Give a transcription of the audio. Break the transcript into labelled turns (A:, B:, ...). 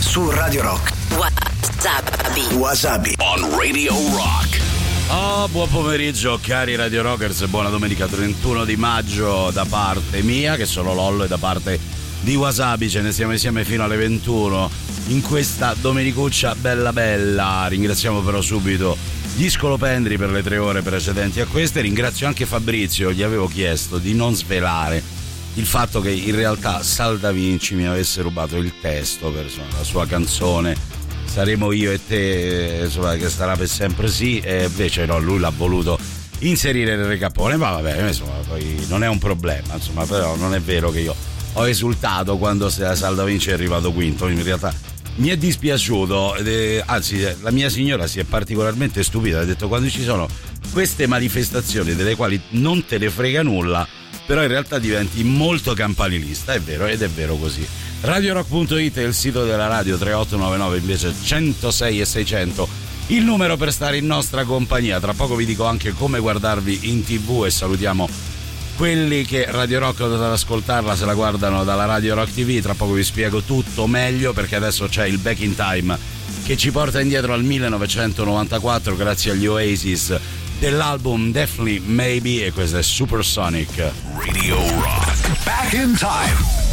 A: su Radio Rock. Wasabi on Radio Rock.
B: Buon pomeriggio cari Radio Rockers e buona domenica 31 di maggio da parte mia, che sono Lollo, e da parte di Wasabi. Ce ne siamo insieme fino alle 21 in questa domenicuccia bella bella. Ringraziamo però subito gli scolopendri per le 3 ore precedenti a queste. Ringrazio anche Fabrizio, gli avevo chiesto di non svelare il fatto che in realtà Sal Da Vinci mi avesse rubato il testo per la sua canzone Saremo io e te, insomma, che sarà per sempre sì, e invece no, lui l'ha voluto inserire nel recapone, ma vabbè, insomma, poi non è un problema, insomma, però non è vero che io ho esultato quando Sal Da Vinci è arrivato quinto. In realtà mi è dispiaciuto, anzi la mia signora si è particolarmente stupita, ha detto: quando ci sono queste manifestazioni delle quali non te ne frega nulla, però in realtà diventi molto campanilista. È vero, ed è vero così. RadioRock.it è il sito della radio, 3899 invece 106 e 600 il numero per stare in nostra compagnia. Tra poco vi dico anche come guardarvi in TV e salutiamo quelli che Radio Rock ad ascoltarla se la guardano dalla Radio Rock TV. Tra poco vi spiego tutto meglio, perché adesso c'è il Back in Time che ci porta indietro al 1994 grazie agli Oasis dell'album Definitely Maybe, e questo è Supersonic.
A: Radio Rock. Back in Time.